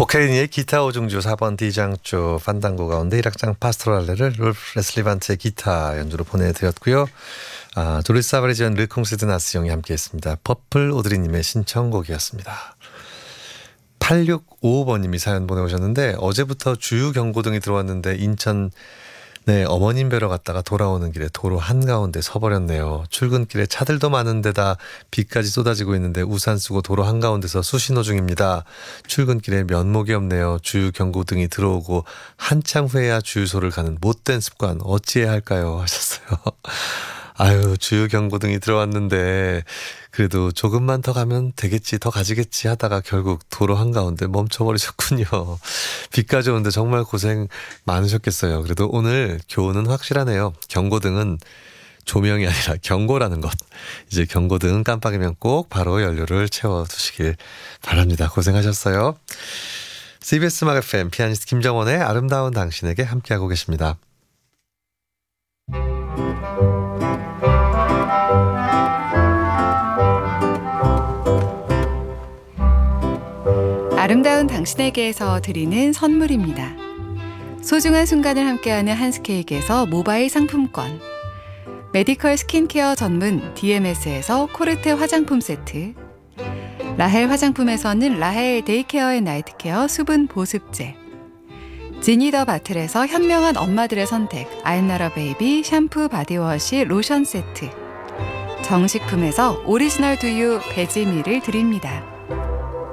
보케리니의 기타 오중주 4번 D장조 판단고 가운데 1악장 파스토랄레를 롤프 레슬리반트의 기타 연주로 보내드렸고요. 도리스 아바리지언 르콩스드 나스 형이 함께했습니다. 퍼플 오드리님의 신청곡이었습니다. 8655번님이 사연 보내오셨는데 어제부터 주유 경고등이 들어왔는데 인천 어머님 뵈러 갔다가 돌아오는 길에 도로 한가운데 서버렸네요. 출근길에 차들도 많은데다 비까지 쏟아지고 있는데 우산 쓰고 도로 한가운데서 수신호 중입니다. 출근길에 면목이 없네요. 주유 경고등이 들어오고 한참 후에야 주유소를 가는 못된 습관 어찌해야 할까요? 하셨어요. 아유, 주유 경고등이 들어왔는데 그래도 조금만 더 가면 되겠지, 더 가지겠지 하다가 결국 도로 한가운데 멈춰버리셨군요. 비까지 오는데 정말 고생 많으셨겠어요. 그래도 오늘 교훈은 확실하네요. 경고등은 조명이 아니라 경고라는 것. 이제 경고등 깜빡이면 꼭 바로 연료를 채워두시길 바랍니다. 고생하셨어요. CBS 음악 FM 피아니스트 김정원의 아름다운 당신에게 함께하고 계십니다. 아름다운 당신에게에서 드리는 선물입니다. 소중한 순간을 함께하는 한스케이크에서 모바일 상품권, 메디컬 스킨케어 전문 DMS에서 코르테 화장품 세트, 라헬 화장품에서는 라헬 데이케어 앤 나이트케어 수분 보습제, 지니더 바틀에서 현명한 엄마들의 선택 아임나라 베이비 샴푸 바디워시 로션 세트, 정식품에서 오리지널 두유 베지밀을 드립니다.